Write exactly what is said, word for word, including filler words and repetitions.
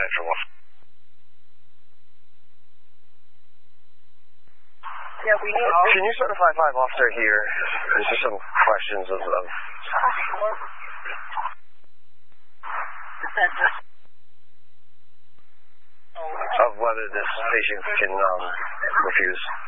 Central one. Yeah, we need... Can you certify five officer here? There's just some questions of... of of whether this patient can um, refuse.